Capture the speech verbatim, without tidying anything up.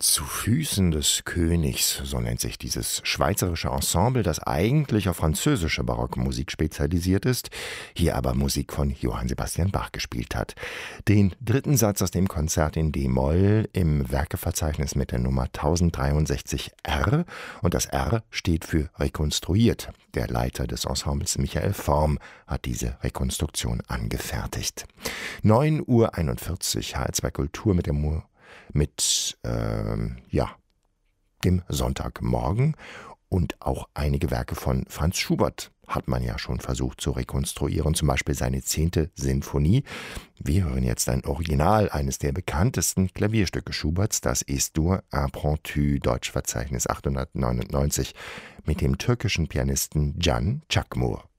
Zu Füßen des Königs, so nennt sich dieses schweizerische Ensemble, das eigentlich auf französische Barockmusik spezialisiert ist, hier aber Musik von Johann Sebastian Bach gespielt hat. Den dritten Satz aus dem Konzert in D-Moll im Werkeverzeichnis mit der Nummer tausenddreiundsechzig R, und das R steht für rekonstruiert. Der Leiter des Ensembles, Michael Form, hat diese Rekonstruktion angefertigt. neun Uhr einundvierzig, H R zwei Kultur mit dem Mu mit ähm, ja, dem Sonntagmorgen, und auch einige Werke von Franz Schubert hat man ja schon versucht zu rekonstruieren, zum Beispiel seine zehnte Sinfonie. Wir hören jetzt ein Original eines der bekanntesten Klavierstücke Schuberts, das Es-Dur Impromptu, Deutschverzeichnis achthundertneunundneunzig, mit dem türkischen Pianisten Can Çakmur.